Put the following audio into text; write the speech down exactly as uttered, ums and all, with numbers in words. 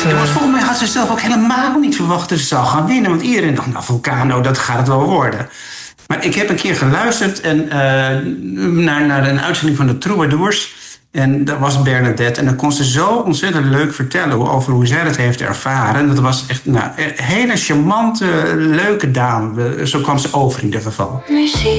Uh... Ja, volgens mij had ze zelf ook helemaal niet verwacht dat ze zou gaan winnen. Want iedereen dacht, nou, Vulcano, dat gaat het wel worden. Maar ik heb een keer geluisterd en, uh, naar, naar een uitzending van de Troubadours. En dat was Bernadette. En dan kon ze zo ontzettend leuk vertellen over hoe zij dat heeft ervaren. En dat was echt nou, een hele charmante, leuke dame. Zo kwam ze over in ieder geval.